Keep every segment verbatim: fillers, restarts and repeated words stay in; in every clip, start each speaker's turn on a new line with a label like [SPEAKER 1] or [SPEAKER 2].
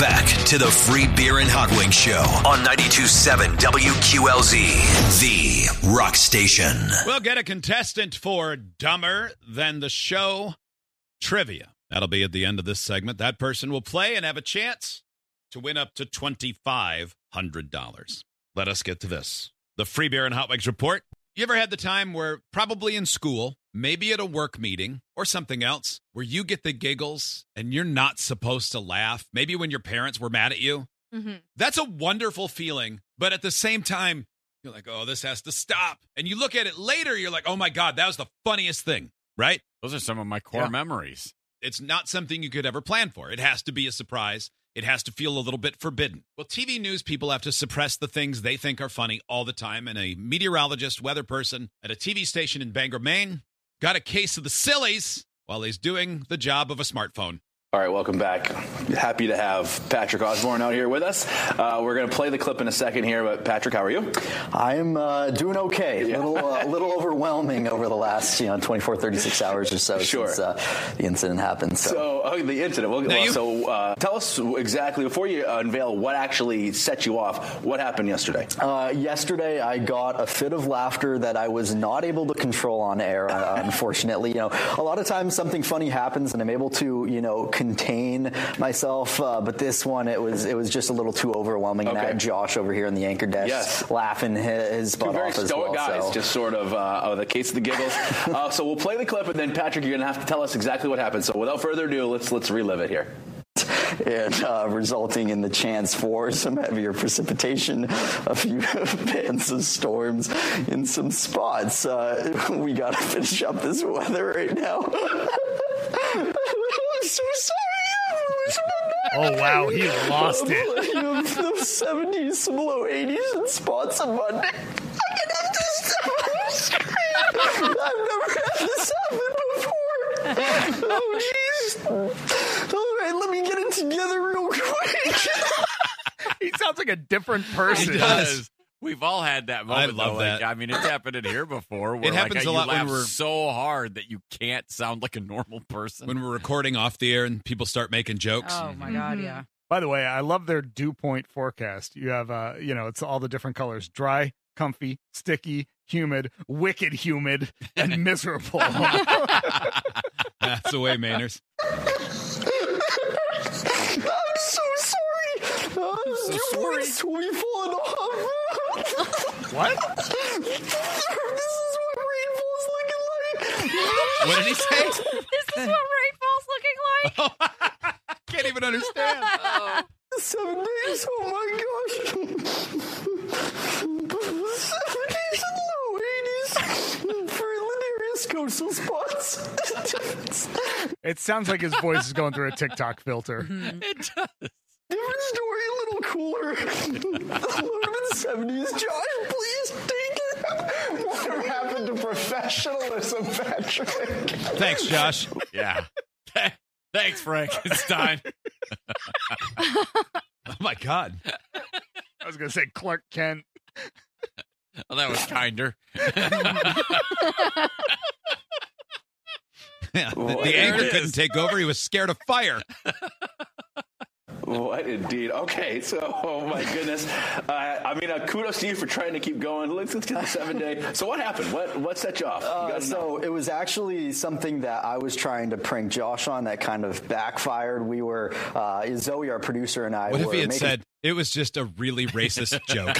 [SPEAKER 1] back to the Free Beer and Hot Wings Show on ninety-two point seven W Q L Z, the rock station.
[SPEAKER 2] We'll get a contestant for Dumber Than the Show trivia. That'll be at the end of this segment. That person will play and have a chance to win up to twenty-five hundred dollars. Let us get to this. The Free Beer and Hot Wings report. You ever had the time where probably in school, maybe at a work meeting or something else, where you get the giggles and you're not supposed to laugh? Maybe when your parents were mad at you.
[SPEAKER 3] Mm-hmm.
[SPEAKER 2] That's a wonderful feeling. But at the same time, you're like, oh, this has to stop. And you look at it later, you're like, oh my God, that was the funniest thing, right?
[SPEAKER 4] Those are some of my core
[SPEAKER 2] Yeah.
[SPEAKER 4] memories.
[SPEAKER 2] It's not something you could ever plan for. It has to be a surprise. It has to feel a little bit forbidden. Well, T V news people have to suppress the things they think are funny all the time. And a meteorologist, weather person at a T V station in Bangor, Maine, got a case of the sillies while he's doing the job of a smartphone.
[SPEAKER 5] All right, welcome back. Happy to have Patrick Osborne out here with us. Uh, we're going to play the clip in a second here, but Patrick, how are you?
[SPEAKER 6] I'm uh, doing okay. A
[SPEAKER 5] Yeah.
[SPEAKER 6] little, uh, little overwhelming over the last, you know, twenty-four, thirty-six hours or so
[SPEAKER 5] Sure.
[SPEAKER 6] since uh, the incident happened. So,
[SPEAKER 5] So, oh, the incident. Well,
[SPEAKER 2] Now you-
[SPEAKER 5] so, uh, tell us exactly, before you unveil what actually set you off, what happened yesterday?
[SPEAKER 6] uh, yesterday I got a fit of laughter that I was not able to control on air. Uh, unfortunately, you know, a lot of times something funny happens and I'm able to, you know, contain myself. Uh, but this one, it was, it was just a little too overwhelming. And I
[SPEAKER 5] Okay.
[SPEAKER 6] had Josh over here in the anchor desk
[SPEAKER 5] Yes.
[SPEAKER 6] laughing his, his
[SPEAKER 5] Two
[SPEAKER 6] butt
[SPEAKER 5] very
[SPEAKER 6] off as
[SPEAKER 5] stoic
[SPEAKER 6] well.
[SPEAKER 5] guys,
[SPEAKER 6] so.
[SPEAKER 5] just sort of, uh, oh, the case of the giggles. uh, so we'll play the clip, and then Patrick, you're going to have to tell us exactly what happened. So without further ado, let's let's relive it here.
[SPEAKER 6] and uh, resulting in the chance for some heavier precipitation, a few bands of storms in some spots. Uh, we got to finish up this weather right now. I'm so sorry. I'm so
[SPEAKER 7] Oh, wow, he lost it.
[SPEAKER 6] it. The seventies, some low eighties, and spots on Monday. I can have this on the screen. I've never had this happen before. Oh, jeez. All right, let me get it together real quick.
[SPEAKER 7] He sounds like a different person.
[SPEAKER 2] He does.
[SPEAKER 4] We've all had that moment.
[SPEAKER 2] I love
[SPEAKER 4] though. Like,
[SPEAKER 2] that.
[SPEAKER 4] I mean, it's happened in here before. Where,
[SPEAKER 2] It happens
[SPEAKER 4] like,
[SPEAKER 2] a lot
[SPEAKER 4] you
[SPEAKER 2] when
[SPEAKER 4] laugh
[SPEAKER 2] we're-
[SPEAKER 4] so hard that you can't sound like a normal person.
[SPEAKER 2] When we're recording off the air and people start making jokes.
[SPEAKER 3] Oh, my God,
[SPEAKER 7] Mm-hmm.
[SPEAKER 3] yeah.
[SPEAKER 7] By the way, I love their dew point forecast. You have, uh, you know, it's all the different colors: dry, comfy, sticky, humid, wicked humid, and miserable.
[SPEAKER 2] That's the way, Mainers.
[SPEAKER 6] I'm so sorry. Uh,
[SPEAKER 4] so
[SPEAKER 6] your
[SPEAKER 4] sorry.
[SPEAKER 6] voice will be falling off.
[SPEAKER 7] What?
[SPEAKER 6] This is what rainfall's looking like.
[SPEAKER 2] What did he say?
[SPEAKER 3] This is what rainfall's looking like.
[SPEAKER 2] Can't even understand.
[SPEAKER 6] Seven days. Oh my gosh. Seven days in low eighties for hilarious coastal spots.
[SPEAKER 7] It sounds like his voice is going through a TikTok filter.
[SPEAKER 4] It does.
[SPEAKER 6] Different story, a little cooler. Lower than seventies. Josh, please take it. Whatever happened to professionalism, Patrick?
[SPEAKER 2] Thanks, Josh.
[SPEAKER 4] Yeah. Thanks, Frankenstein.
[SPEAKER 2] Oh, my God.
[SPEAKER 7] I was going to say Clark Kent.
[SPEAKER 4] Well, that was kinder.
[SPEAKER 2] Yeah, the,
[SPEAKER 5] What?
[SPEAKER 2] the anger
[SPEAKER 4] There it
[SPEAKER 2] couldn't
[SPEAKER 4] is.
[SPEAKER 2] take over. He was scared of fire.
[SPEAKER 5] What indeed? Okay, so oh my goodness. Uh, I mean, uh, kudos to you for trying to keep going. Let's, let's get the seven day. So what happened? What what set you off? You
[SPEAKER 6] Uh,
[SPEAKER 5] gotta
[SPEAKER 6] so
[SPEAKER 5] know.
[SPEAKER 6] it was actually something that I was trying to prank Josh on that kind of backfired. We were, uh, Zoe, our producer, and I
[SPEAKER 2] What
[SPEAKER 6] were
[SPEAKER 2] if he had
[SPEAKER 6] making
[SPEAKER 2] said it was just a really racist joke?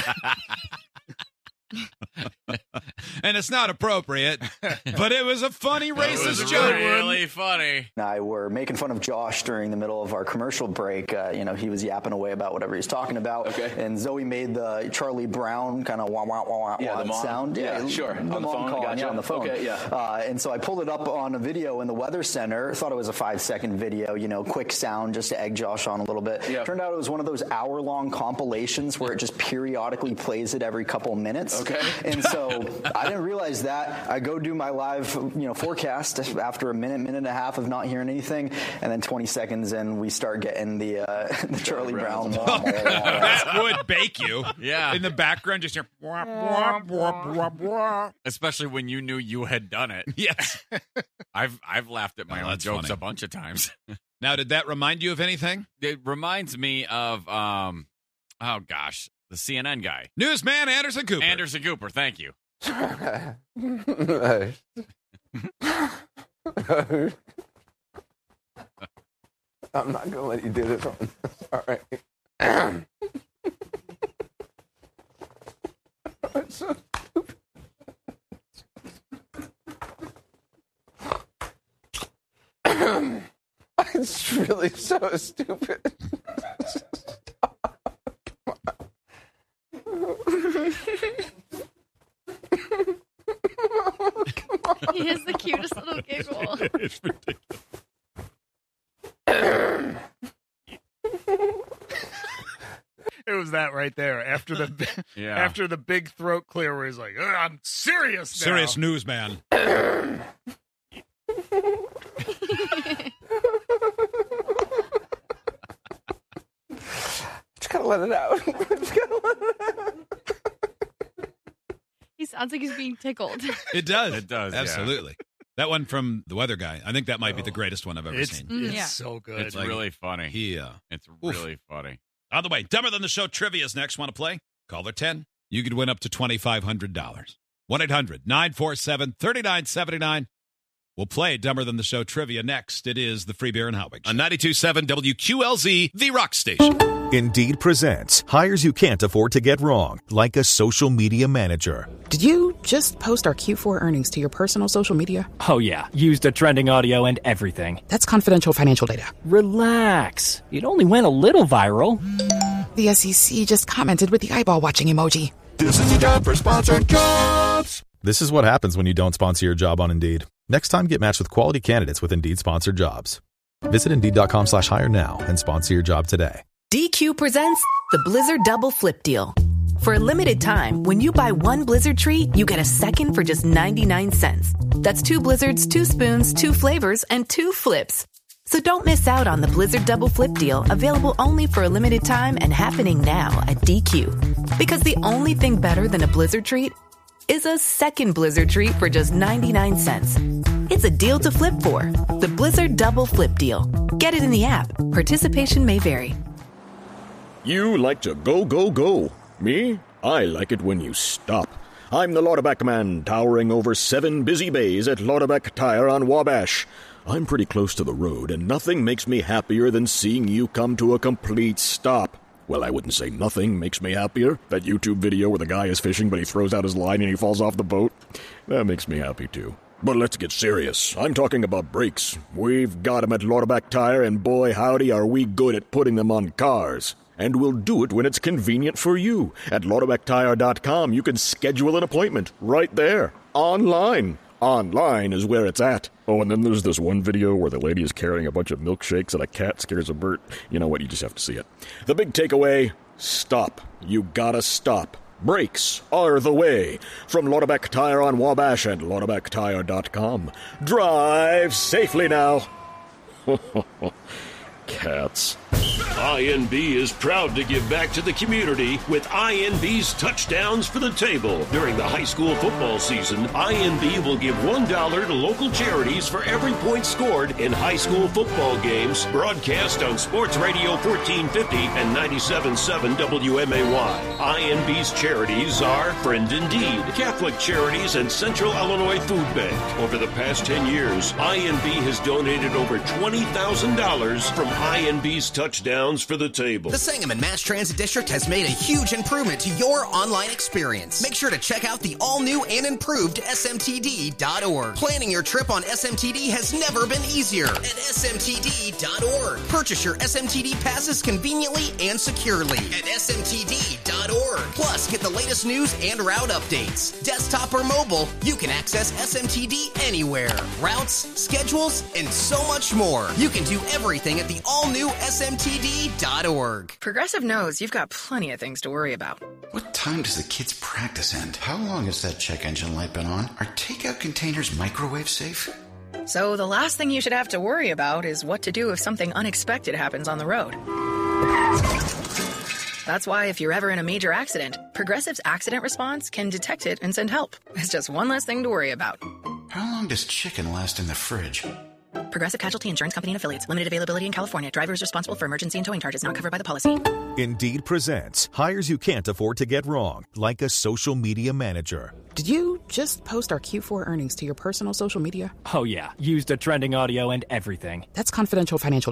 [SPEAKER 2] And it's not appropriate, but it was a funny
[SPEAKER 4] It was
[SPEAKER 2] racist joke.
[SPEAKER 4] really funny.
[SPEAKER 6] and I were making fun of Josh during the middle of our commercial break. Uh, you know, he was yapping away about whatever he's talking about.
[SPEAKER 5] Okay.
[SPEAKER 6] And Zoe made the Charlie Brown kind of wah wah wah wah
[SPEAKER 5] Yeah, the mom.
[SPEAKER 6] sound.
[SPEAKER 5] Yeah, sure.
[SPEAKER 6] The
[SPEAKER 5] On the
[SPEAKER 6] mom
[SPEAKER 5] phone?
[SPEAKER 6] calling,
[SPEAKER 5] Gotcha.
[SPEAKER 6] yeah, on the phone.
[SPEAKER 5] Okay, yeah.
[SPEAKER 6] Uh, and so I pulled it up on a video in the Weather Center. Thought it was a five second video, you know, quick sound just to egg Josh on a little bit.
[SPEAKER 5] Yeah.
[SPEAKER 6] Turned out it was one of those hour long compilations where it just periodically plays it every couple minutes.
[SPEAKER 5] Okay.
[SPEAKER 6] And so I didn't realize that. I go do my live, you know, forecast after a minute, minute and a half of not hearing anything, and then twenty seconds in, we start getting the uh, the Charlie Brown. wah, wah, wah, wah.
[SPEAKER 2] That would bake you.
[SPEAKER 4] Yeah.
[SPEAKER 2] In the background, just hear. Wah, wah, wah, wah, wah.
[SPEAKER 4] Especially when you knew you had done it.
[SPEAKER 2] Yes.
[SPEAKER 4] I've I've laughed at my
[SPEAKER 2] Oh,
[SPEAKER 4] own
[SPEAKER 2] that's
[SPEAKER 4] jokes
[SPEAKER 2] funny.
[SPEAKER 4] a bunch of times.
[SPEAKER 2] Now, did that remind you of anything?
[SPEAKER 4] It reminds me of, um, oh gosh, the C N N guy.
[SPEAKER 2] Newsman Anderson Cooper.
[SPEAKER 4] Anderson Cooper, thank you.
[SPEAKER 8] I'm not going to let you do this one. All right. It's so stupid. It's really so stupid.
[SPEAKER 3] He has the cutest little giggle.
[SPEAKER 2] It's ridiculous.
[SPEAKER 7] It was that right there after the
[SPEAKER 4] Yeah.
[SPEAKER 7] after the big throat clear where he's like, "Ugh, I'm serious now."
[SPEAKER 2] Serious newsman.
[SPEAKER 8] Just gotta let it out. Just gotta let it out.
[SPEAKER 3] He sounds like he's being tickled.
[SPEAKER 2] It does.
[SPEAKER 4] It does, yeah.
[SPEAKER 2] Absolutely. That one from the weather guy. I think that might be the
[SPEAKER 7] Oh.
[SPEAKER 2] greatest one I've ever
[SPEAKER 7] It's,
[SPEAKER 2] seen.
[SPEAKER 7] it's
[SPEAKER 3] Yeah.
[SPEAKER 7] so good.
[SPEAKER 4] It's
[SPEAKER 2] like-
[SPEAKER 4] really funny.
[SPEAKER 2] He, uh,
[SPEAKER 4] It's
[SPEAKER 2] Oof.
[SPEAKER 4] really funny.
[SPEAKER 2] on the way, Dumber Than the Show trivia is next. Want to play? Caller ten. You could win up to twenty-five hundred dollars. one eight hundred nine four seven three nine seven nine. We'll play Dumber Than the Show trivia next. It is the Free Beer and Hot Wings on ninety-two point seven W Q L Z, the rock station.
[SPEAKER 9] Indeed presents hires you can't afford to get wrong, like a social media manager.
[SPEAKER 10] Did you just post our Q four earnings to your personal social media?
[SPEAKER 11] Oh, yeah. Used a trending audio and everything.
[SPEAKER 10] That's confidential financial data.
[SPEAKER 11] Relax. It only went a little viral.
[SPEAKER 10] The S E C just commented with the eyeball watching emoji.
[SPEAKER 9] This is your job for sponsored jobs. This is what happens when you don't sponsor your job on Indeed. Next time, get matched with quality candidates with Indeed sponsored jobs. Visit Indeed.com slash hire now and sponsor your job today.
[SPEAKER 12] D Q presents the Blizzard Double Flip Deal. For a limited time, when you buy one Blizzard treat, you get a second for just ninety-nine cents. That's two Blizzards, two spoons, two flavors, and two flips. So don't miss out on the Blizzard Double Flip Deal, available only for a limited time and happening now at D Q. Because the only thing better than a Blizzard treat is a second Blizzard treat for just ninety-nine cents. It's a deal to flip for. The Blizzard Double Flip Deal. Get it in the app. Participation may vary.
[SPEAKER 13] You like to go, go, go. Me? I like it when you stop. I'm the Lauterback Man, towering over seven busy bays at Lauterback Tire on Wabash. I'm pretty close to the road, and nothing makes me happier than seeing you come to a complete stop. Well, I wouldn't say nothing makes me happier. That YouTube video where the guy is fishing, but he throws out his line and he falls off the boat. That makes me happy, too. But let's get serious. I'm talking about brakes. We've got them at Lauterback Tire, and boy, howdy, are we good at putting them on cars. And we'll do it when it's convenient for you. At Lauterback Tire dot com, you can schedule an appointment right there, online. Online is where it's at. Oh, and then there's this one video where the lady is carrying a bunch of milkshakes and a cat scares a bird. You know what? You just have to see it. The big takeaway, stop. You gotta stop. Brakes are the way. From Lauterback Tire on Wabash and Lauterback Tire dot com. Drive safely now. Cats.
[SPEAKER 14] I N B is proud to give back to the community with I N B's Touchdowns for the Table. During the high school football season, I N B will give one dollar to local charities for every point scored in high school football games broadcast on Sports Radio fourteen fifty and ninety-seven point seven W M A Y. I N B's charities are Friend Indeed, Catholic Charities, and Central Illinois Food Bank. Over the past ten years, I N B has donated over twenty thousand dollars from I N B's Touchdowns for the Table.
[SPEAKER 15] The Sangamon Mass Transit District has made a huge improvement to your online experience. Make sure to check out the all-new and improved S M T D dot org. Planning your trip on S M T D has never been easier at S M T D dot org. Purchase your S M T D passes conveniently and securely at S M T D dot org. Plus, get the latest news and route updates. Desktop or mobile, you can access S M T D anywhere. Routes, schedules, and so much more. You can do everything at the all-new S M T D dot org.
[SPEAKER 10] Progressive knows you've got plenty of things to worry about.
[SPEAKER 16] What time does the kids' practice end? How long has that check engine light been on? Are takeout containers microwave safe?
[SPEAKER 10] So the last thing you should have to worry about is what to do if something unexpected happens on the road. That's why if you're ever in a major accident, Progressive's accident response can detect it and send help. It's just one less thing to worry about.
[SPEAKER 16] How long does chicken last in the fridge?
[SPEAKER 10] Progressive Casualty Insurance Company and Affiliates. Limited availability in California. Drivers responsible for emergency and towing charges not covered by the policy.
[SPEAKER 9] Indeed presents hires you can't afford to get wrong, like a social media manager.
[SPEAKER 17] Did you just post our Q four earnings to your personal social media?
[SPEAKER 11] Oh, yeah. Used a trending audio and everything.
[SPEAKER 17] That's confidential financial